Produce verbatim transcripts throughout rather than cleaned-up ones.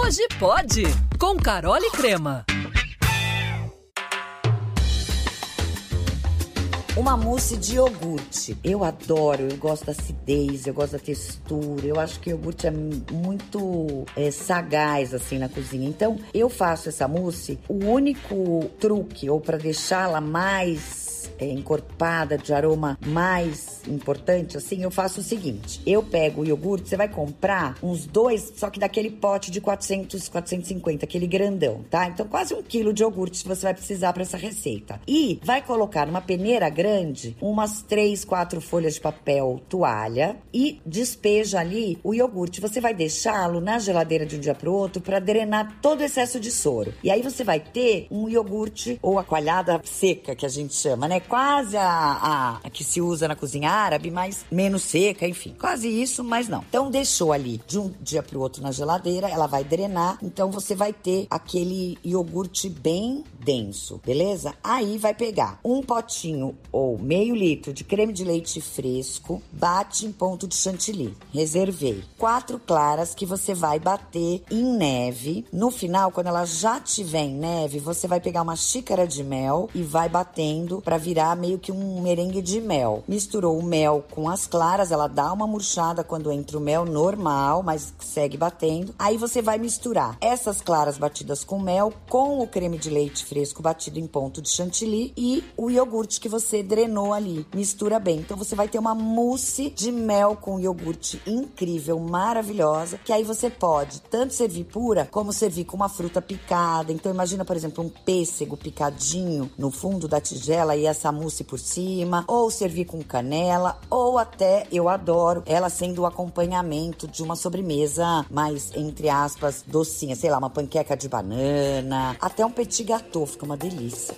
Hoje pode, com Carol e Crema. Uma mousse de iogurte. Eu adoro, eu gosto da acidez, eu gosto da textura. Eu acho que o iogurte é muito é, sagaz, assim, na cozinha. Então, eu faço essa mousse. O único truque, ou para deixá-la mais é, encorpada, de aroma mais importante, assim, eu faço o seguinte. Eu pego o iogurte, você vai comprar uns dois, só que daquele pote de quatrocentos, quatrocentos e cinquenta, aquele grandão, tá? Então, quase um quilo de iogurte você vai precisar para essa receita. E vai colocar numa peneira grande umas três, quatro folhas de papel toalha e despeja ali o iogurte. Você vai deixá-lo na geladeira de um dia pro outro para drenar todo o excesso de soro. E aí você vai ter um iogurte ou a coalhada seca, que a gente chama, né? Quase a, a, a que se usa na cozinha árabe, mas menos seca, enfim. Quase isso, mas não. Então deixou ali de um dia pro outro na geladeira, ela vai drenar, então você vai ter aquele iogurte bem denso, beleza? Aí vai pegar um potinho ou meio litro de creme de leite fresco, bate em ponto de chantilly. Reservei. Quatro claras que você vai bater em neve. No final, quando ela já tiver em neve, você vai pegar uma xícara de mel e vai batendo para virar meio que um merengue de mel. Misturou o mel com as claras, ela dá uma murchada quando entra o mel normal, mas segue batendo. Aí você vai misturar essas claras batidas com mel com o creme de leite fresco batido em ponto de chantilly e o iogurte que você drenou ali. Mistura bem. Então você vai ter uma mousse de mel com iogurte incrível, maravilhosa, que aí você pode tanto servir pura como servir com uma fruta picada. Então imagina, por exemplo, um pêssego picadinho no fundo da tigela e essa mousse por cima, ou servir com canela, ou até, eu adoro, ela sendo o acompanhamento de uma sobremesa mais, entre aspas, docinha, sei lá, uma panqueca de banana, até um petit gâteau, fica uma delícia.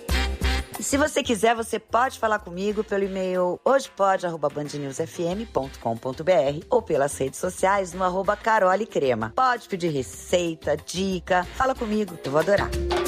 E se você quiser, você pode falar comigo pelo e-mail hojepode arroba band news f m ponto com ponto b r ou pelas redes sociais no arroba Carol e Crema. Pode pedir receita, dica, fala comigo, eu vou adorar.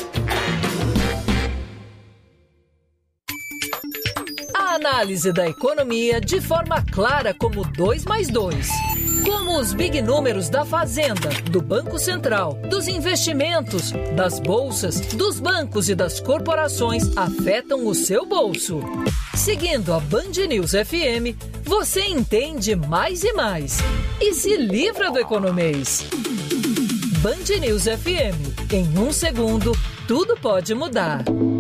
A análise da economia de forma clara como dois mais dois. Como os big números da Fazenda, do Banco Central, dos investimentos, das bolsas, dos bancos e das corporações afetam o seu bolso. Seguindo a Band News F M, você entende mais e mais. E se livra do economês. Band News F M. Em um segundo, tudo pode mudar.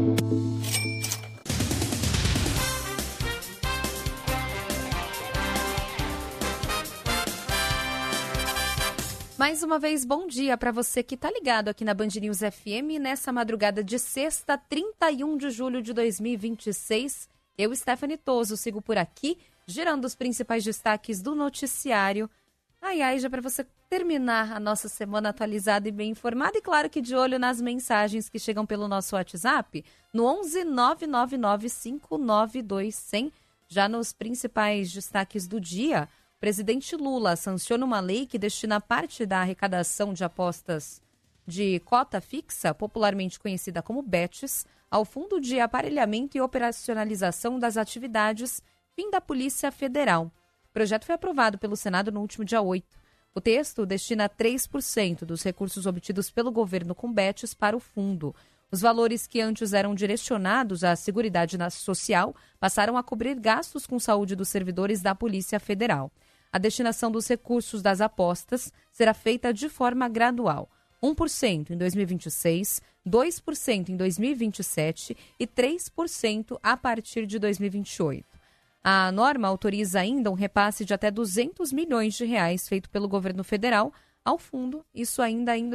Mais uma vez, bom dia para você que está ligado aqui na Band News F M nessa madrugada de sexta, trinta e um de julho de dois mil e vinte e seis. Eu, Stephanie Toso, sigo por aqui, gerando os principais destaques do noticiário. Ai, ai, já para você terminar a nossa semana atualizada e bem informada. E claro que de olho nas mensagens que chegam pelo nosso WhatsApp, no onze nove nove nove cinco nove dois zero zero. Já nos principais destaques do dia, o presidente Lula sanciona uma lei que destina parte da arrecadação de apostas de cota fixa, popularmente conhecida como Bets, ao Fundo de Aparelhamento e Operacionalização das Atividades, fim da Polícia Federal. O projeto foi aprovado pelo Senado no último dia oito. O texto destina três por cento dos recursos obtidos pelo governo com Bets para o fundo. Os valores que antes eram direcionados à Seguridade Social passaram a cobrir gastos com saúde dos servidores da Polícia Federal. A destinação dos recursos das apostas será feita de forma gradual. um por cento em dois mil e vinte e seis, dois por cento em dois mil e vinte e sete e três por cento a partir de dois mil e vinte e oito. A norma autoriza ainda um repasse de até duzentos milhões de reais feito pelo governo federal ao fundo, isso ainda em